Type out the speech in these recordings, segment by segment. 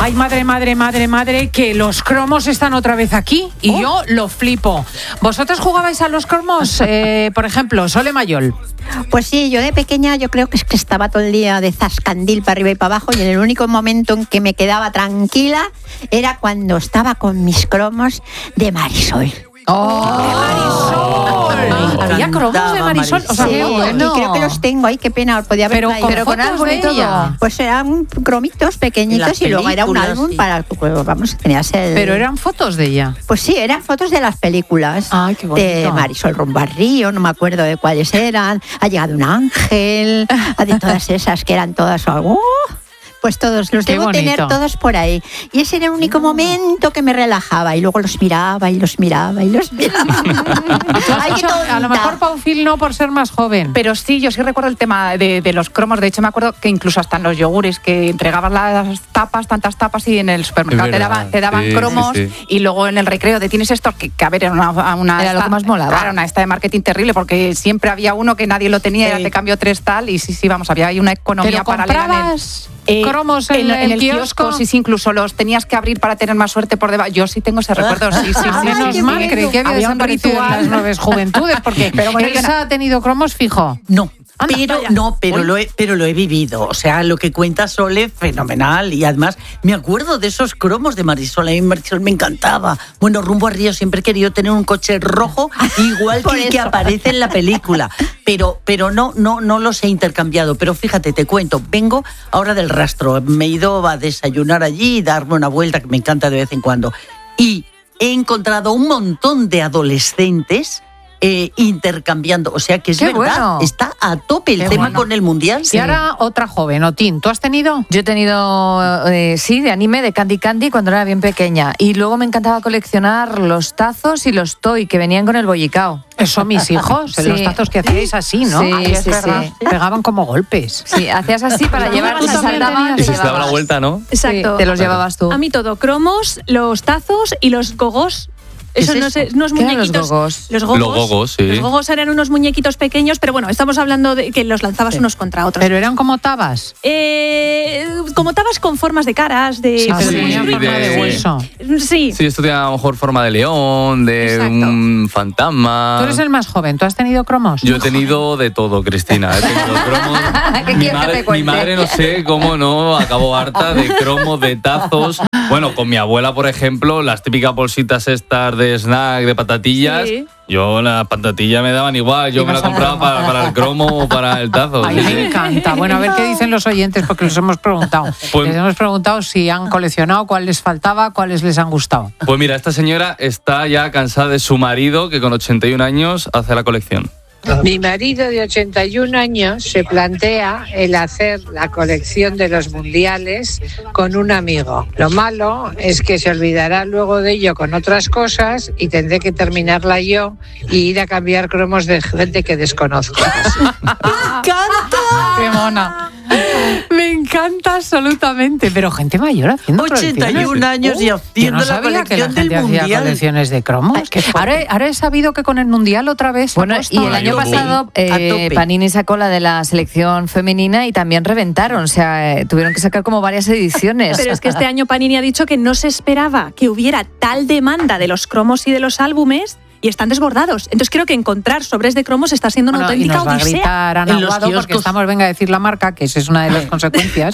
Ay, madre, que los cromos están otra vez aquí y yo lo flipo. ¿Vosotros jugabais a los cromos? Por ejemplo, Sole Mayol. Pues sí, yo de pequeña yo creo que es que estaba todo el día de zascandil para arriba y para abajo, y en el único momento en que me quedaba tranquila era cuando estaba con mis cromos de Marisol. Había cromos de Marisol. O sea, sí, bueno. Y creo que los tengo ahí, qué pena, podía haber traído. Pero con álbum y todo. Pues eran cromitos pequeñitos y luego era un álbum, sí, para, vamos, tenías el... Pero eran fotos de ella. Pues sí, eran fotos de las películas. Ay, qué bonito. De Marisol Rombarrío, no me acuerdo de cuáles eran. Ha llegado un ángel, de todas esas que eran todas... Pues todos, los debo tener todos por ahí. Y ese era el único momento que me relajaba. Y luego los miraba y los miraba y los miraba. Ay, a lo mejor Paufil no, por ser más joven. Pero sí, yo sí recuerdo el tema de los cromos. De hecho, me acuerdo que incluso hasta en los yogures, que entregabas las tapas, tantas tapas, y en el supermercado te daban cromos. Sí. Y luego en el recreo tienes estos, que a ver, era era lo que más molaba. Claro, una esta de marketing terrible, porque siempre había uno que nadie lo tenía, era te cambio 3 tal, y sí, vamos, había ahí una economía paralela. ¿Cromos en el kiosco? Sí, incluso los tenías que abrir para tener más suerte por debajo. Yo sí tengo ese recuerdo, sí. Menos mal, creí que había desaparecido en las nuevas juventudes, porque Elsa ha tenido cromos fijo. No. Pero lo he vivido. O sea, lo que cuenta Sole, fenomenal. Y además, me acuerdo de esos cromos de Marisol. A mí Marisol me encantaba. Bueno, rumbo a Río siempre he querido tener un coche rojo, igual que el que aparece en la película. Pero no los he intercambiado. Pero fíjate, te cuento, vengo ahora del rastro. Me he ido a desayunar allí y darme una vuelta, que me encanta de vez en cuando. Y he encontrado un montón de adolescentes intercambiando, o sea que es verdad, bueno. Está a tope el tema con el mundial. Sí. Y ahora otra joven, Otín, ¿tú has tenido? Yo he tenido, sí, de anime, de Candy cuando era bien pequeña, y luego me encantaba coleccionar los tazos y los toy que venían con el bollicao. Eso mis hijos, sí. Los tazos que hacíais así, ¿no? Sí, es verdad. Sí. Pegaban como golpes. Sí, hacías así para llevarlos, se saltaban. Y se daba la vuelta, ¿no? Exacto. Sí, te los llevabas tú. A mí todo, cromos, los tazos y los gogos. Eso no sé, unos muñequitos. Los gogos, sí. Los gogos eran unos muñequitos pequeños, pero bueno, estamos hablando de que los lanzabas unos contra otros. Pero eran como tabas. Como tabas con formas de caras, de de hueso. Sí. Sí, esto tiene a lo mejor forma de león, de un fantasma. Tú eres el más joven, ¿tú has tenido cromos? Yo he tenido de todo, Cristina. He tenido cromos. ¿Qué quieres que te cuente? Mi madre, no sé cómo no, acabó harta de cromos, de tazos. Bueno, con mi abuela, por ejemplo, las típicas bolsitas estas de snack, de patatillas. Sí. Yo las patatillas me daban igual, yo me las compraba para el cromo o para el tazo. Ay, me encanta. Bueno, a ver qué dicen los oyentes, porque les hemos preguntado. Les hemos preguntado si han coleccionado, cuál les faltaba, cuáles les han gustado. Pues mira, esta señora está ya cansada de su marido, que con 81 años hace la colección. Mi marido de 81 años se plantea el hacer la colección de los mundiales con un amigo. Lo malo es que se olvidará luego de ello con otras cosas y tendré que terminarla yo y ir a cambiar cromos de gente que desconozco. ¡Me encanta! ¡Qué mona! Me encanta absolutamente, pero gente mayor haciendo 81 años y haciendo la colección del mundial. Hacía colecciones de cromos. Ahora he sabido que con el mundial otra vez. Bueno, y el año pasado Panini sacó la de la selección femenina y también reventaron, o sea, tuvieron que sacar como varias ediciones. Pero es que este año Panini ha dicho que no se esperaba que hubiera tal demanda de los cromos y de los álbumes. Y están desbordados. Entonces creo que encontrar sobres de cromos está siendo una auténtica odisea. Y nos va a gritar Ana Guado, porque estamos, venga a decir la marca, que esa es una de las consecuencias,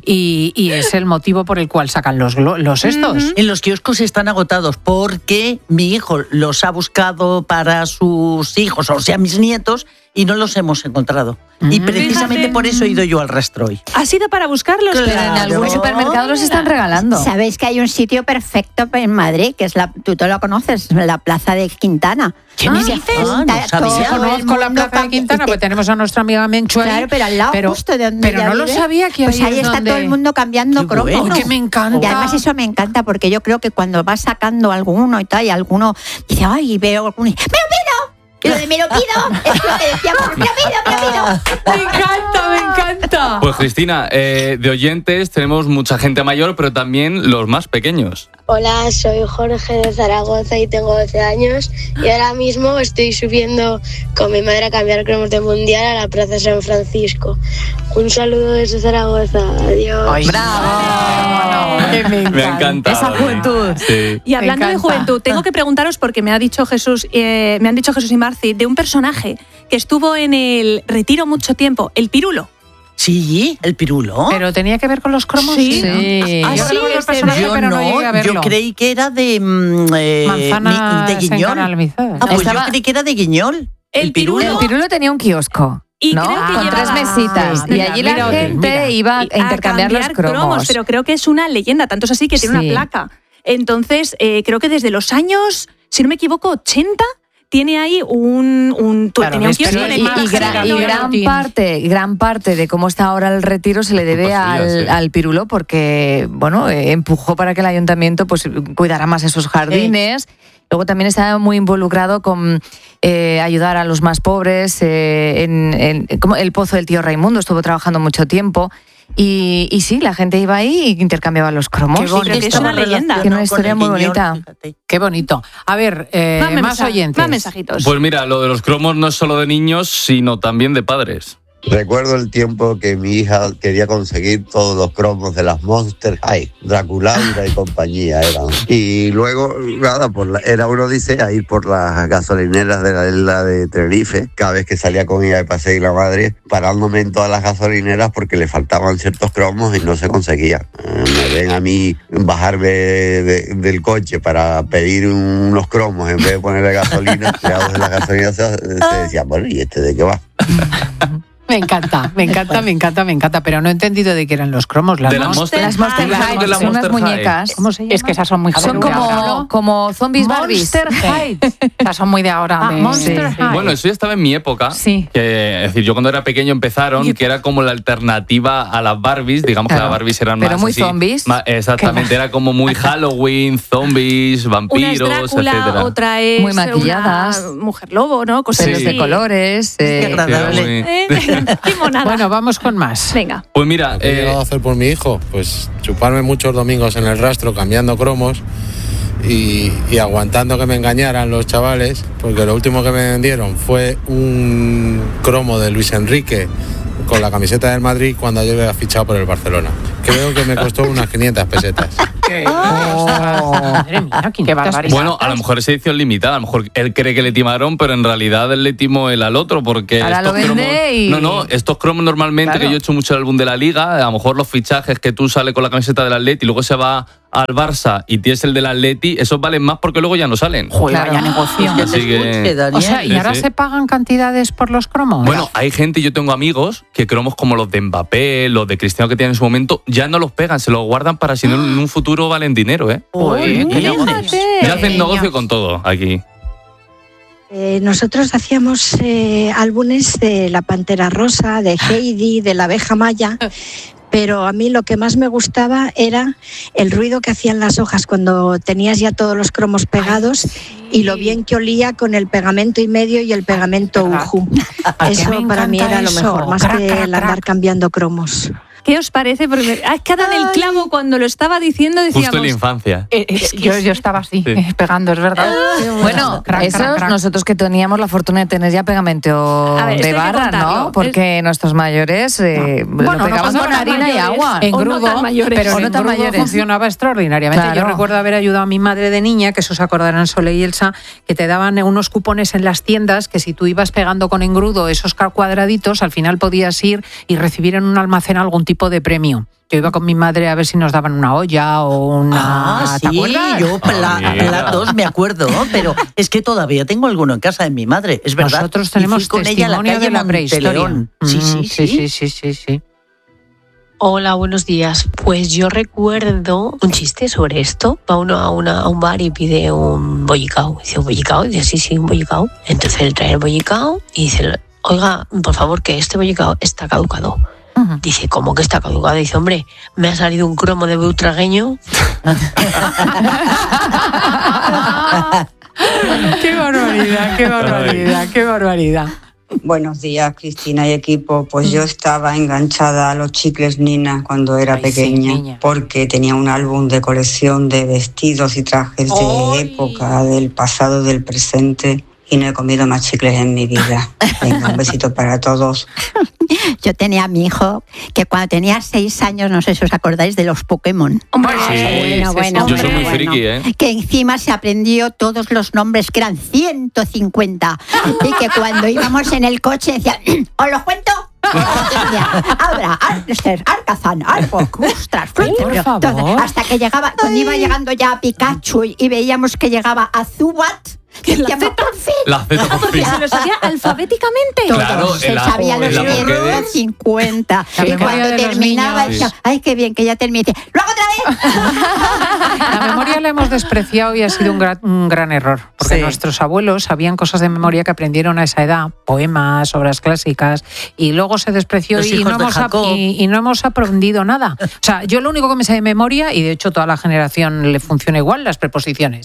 y es el motivo por el cual sacan los estos. En los kioscos están agotados porque mi hijo los ha buscado para sus hijos, o sea, mis nietos, y no los hemos encontrado. Y precisamente por eso he ido yo al rastro hoy. ¿Ha sido para buscarlos? Claro. Pero en algún supermercado los están regalando. Sabéis que hay un sitio perfecto en Madrid, que es tú te lo conoces, la Plaza de Quintana. ¿Qué me dices? No sabía. Conozco la Plaza de Quintana, porque tenemos a nuestra amiga Menchu ahí. Claro, pero al lado justo de donde pero no vive, lo sabía que pues ahí está todo el mundo cambiando cromos. Bueno. Que me encanta. Y además eso me encanta, porque yo creo que cuando vas sacando alguno y tal, y alguno dice, ay, veo alguno, ¡me lo pido! Y lo de me lo pido es lo que decíamos, me lo pido. Me encanta. Pues Cristina, de oyentes tenemos mucha gente mayor, pero también los más pequeños. Hola, soy Jorge de Zaragoza y tengo 12 años y ahora mismo estoy subiendo con mi madre a cambiar cromos de mundial a la Plaza San Francisco. Un saludo desde Zaragoza. Adiós. ¡Ay, bravo! Me ha encantado. Esa juventud. Sí. Y hablando de juventud, tengo que preguntaros porque me han dicho Jesús y Marci de un personaje que estuvo en el retiro mucho tiempo, el Pirulo. Sí, el Pirulo. ¿Pero tenía que ver con los cromos? Sí. Yo recuerdo el personaje, pero no llegué a verlo. Yo creí que era de Manzana de Guiñol. Pues yo creí que era de Guiñol. El Pirulo. El Pirulo tenía un kiosco. Y ¿no? creo que con llevaba 3 mesitas. Y allí la gente iba a intercambiar los cromos. Pero creo que es una leyenda, tanto es así que tiene una placa. Entonces, creo que desde los años, si no me equivoco, 80, tiene ahí un kiosco en el y gran parte de cómo está ahora el retiro se le debe al Pirulo, porque bueno, empujó para que el ayuntamiento pues cuidara más esos jardines. Luego también estaba muy involucrado con ayudar a los más pobres, como el Pozo del Tío Raimundo, estuvo trabajando mucho tiempo. Y sí, la gente iba ahí y intercambiaba los cromos. Qué bonito. Es una leyenda. Tiene una historia muy bonita. Qué bonito. A ver, más oyentes. Más mensajitos. Pues mira, lo de los cromos no es solo de niños, sino también de padres. Recuerdo el tiempo que mi hija quería conseguir todos los cromos de las Monster High, Draculaura y compañía eran. Y luego, nada, era una odisea ir por las gasolineras de la isla de Tenerife, cada vez que salía con ella de paseo y la madre, parándome en todas las gasolineras porque le faltaban ciertos cromos y no se conseguían. Me ven a mí bajarme del coche para pedir unos cromos en vez de ponerle gasolina, creados en la gasolina se decía, bueno, ¿y este de qué va? Me encanta, pero no he entendido de qué eran los cromos. Las Monster High, son unas muñecas. ¿Cómo se llama? Es que esas son muy Son como zombies Barbies. Monster High. Esas son muy de ahora. Monster High. Bueno, eso ya estaba en mi época. Sí. Es decir, yo cuando era pequeño empezaron, que era como la alternativa a las Barbies. Digamos que las Barbies eran pero más muy así, zombies. Exactamente, era como muy Halloween, zombies, vampiros, una es Drácula, etcétera. Otra es muy maquilladas, una mujer lobo, ¿no? Cosas pelos de colores. Qué agradable. Qué monada. Bueno, vamos con más. Venga. Pues mira, ¿qué he llegado a hacer por mi hijo? Pues chuparme muchos domingos en el rastro cambiando cromos y aguantando que me engañaran los chavales, porque lo último que me vendieron fue un cromo de Luis Enrique con la camiseta del Madrid cuando yo había fichado por el Barcelona. Creo que me costó unas 500 pesetas. Madre mía, qué barbaridad. Bueno, a lo mejor es edición limitada, a lo mejor él cree que le timaron, pero en realidad él le timó él al otro, porque ahora estos lo vende cromos, y... No, estos cromos normalmente, claro, que yo he hecho mucho el álbum de la Liga, a lo mejor los fichajes que tú sales con la camiseta del Atleti y luego se va al Barça y tienes el del Atleti, esos valen más porque luego ya no salen. Joder, vaya negocio. Así que... O sea, ¿y ahora se pagan cantidades por los cromos? Bueno, hay gente, yo tengo amigos que cromos como los de Mbappé, los de Cristiano que tienen en su momento, ya no los pegan, se los guardan para si no en un futuro valen dinero, ¿eh? Ya hacen negocio con todo aquí. Nosotros hacíamos álbumes de La Pantera Rosa, de Heidi, de La Abeja Maya, pero a mí lo que más me gustaba era el ruido que hacían las hojas cuando tenías ya todos los cromos pegados y lo bien que olía con el pegamento y medio y el pegamento ujú. Eso para mí era lo mejor, más que el andar cambiando cromos. ¿Qué os parece? Porque es que dan el clavo cuando lo estaba diciendo, decíamos... Justo en la infancia. Yo estaba así, pegando, es verdad. Bueno, nosotros que teníamos la fortuna de tener ya pegamento de barra, ¿no? Porque nuestros mayores lo pegaban con harina y agua. En grudo, pero en grudo funcionaba extraordinariamente. Claro. Yo recuerdo haber ayudado a mi madre de niña, que eso se acordarán Sole y Elsa, que te daban unos cupones en las tiendas que si tú ibas pegando con engrudo esos cuadraditos, al final podías ir y recibir en un almacén algún tipo de premio. Yo iba con mi madre a ver si nos daban una olla o una... Sí, ¿te acuerdas? yo platos me acuerdo, pero es que todavía tengo alguno en casa de mi madre, es verdad. Nosotros tenemos con ella a la testimonio calle de la prehistoria. Sí. Hola, buenos días. Pues yo recuerdo un chiste sobre esto. Va uno a un bar y pide un bollicao. Dice, ¿un bollicao? Dice, sí, un bollicao. Entonces él trae el bollicao y dice, oiga, por favor, que este bollicao está caducado. Dice, ¿cómo que está caducado? Dice, hombre, me ha salido un cromo de butragueño. ¡Qué barbaridad! Buenos días, Cristina y equipo. Pues yo estaba enganchada a los chicles Nina cuando era pequeña, porque tenía un álbum de colección de vestidos y trajes de época, del pasado, del presente, y no he comido más chicles en mi vida. Venga, un besito para todos. Yo tenía a mi hijo que cuando tenía 6 años, no sé si os acordáis de los Pokémon. Bueno. Yo soy muy friki, ¿eh? Que encima se aprendió todos los nombres, que eran 150. Y que cuando íbamos en el coche decía, ¿os los cuento? Abra, Arnester, Arcazan, Arbok, ostras, hasta que llegaba, cuando iba llegando ya a Pikachu y veíamos que llegaba a Zubat. La Z por fin. ¿Se lo sabía alfabéticamente? Claro, se sabía los 150. Y cuando terminaba decía, ay, qué bien, que ya terminé. ¡Luego otra vez! La memoria la hemos despreciado y ha sido un gran error. Porque nuestros abuelos sabían cosas de memoria que aprendieron a esa edad, poemas, obras clásicas, y luego se despreció y no hemos aprendido nada. O sea, yo lo único que me sé de memoria, y de hecho toda la generación le funciona igual, las preposiciones.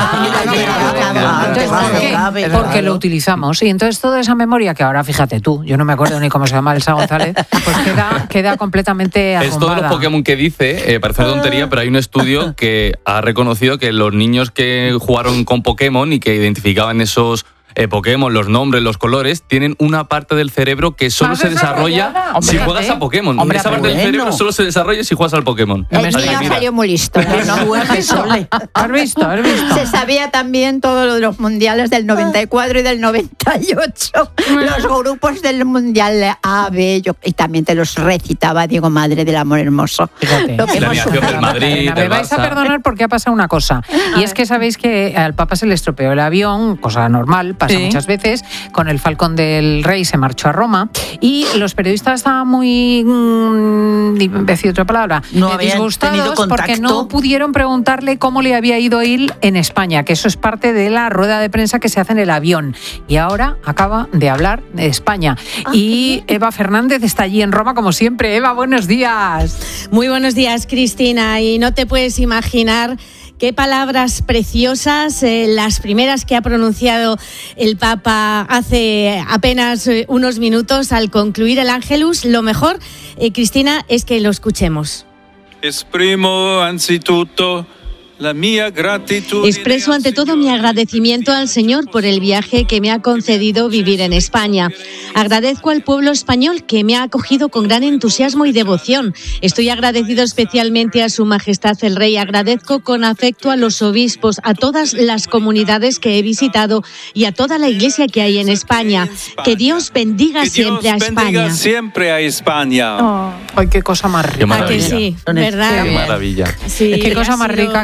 Entonces, porque lo utilizamos. Y entonces toda esa memoria, que ahora fíjate tú, yo no me acuerdo ni cómo se llama Elsa González, pues queda completamente arrumbada. Es todo los Pokémon que dice, parece tontería, pero hay un estudio que ha reconocido que los niños que jugaron con Pokémon y que identificaban esos Pokémon, los nombres, los colores, tienen una parte del cerebro que solo se desarrolla si juegas a Pokémon. Esa parte del cerebro solo se desarrolla si juegas al Pokémon. El mío salió muy listo. ¿Has visto? Se sabía también todo lo de los mundiales del 94 y del 98. Los grupos del mundial A, B, y también te los recitaba Diego Madre del Amor Hermoso. Fíjate. La alineación del Madrid, me vais a perdonar porque ha pasado una cosa. Y es que sabéis que al Papa se le estropeó el avión, cosa normal, pasa muchas veces. Con el Falcón del Rey se marchó a Roma y los periodistas estaban muy, decir otra palabra, disgustados porque no pudieron preguntarle cómo le había ido él en España, que eso es parte de la rueda de prensa que se hace en el avión. Y ahora acaba de hablar de España. Y Eva Fernández está allí en Roma como siempre. Eva, buenos días. Muy buenos días, Cristina. Y no te puedes imaginar qué palabras preciosas, las primeras que ha pronunciado el Papa hace apenas unos minutos al concluir el Ángelus. Lo mejor, Cristina, es que lo escuchemos. Expreso ante todo mi agradecimiento al Señor por el viaje que me ha concedido vivir en España. Agradezco al pueblo español que me ha acogido con gran entusiasmo y devoción. Estoy agradecido especialmente a Su Majestad el Rey. Agradezco con afecto a los obispos, a todas las comunidades que he visitado y a toda la iglesia que hay en España. Que Dios bendiga siempre a España. Ay, qué cosa más rica. Qué maravilla. Sí, ¿verdad? Qué maravilla. Sí, qué cosa más rica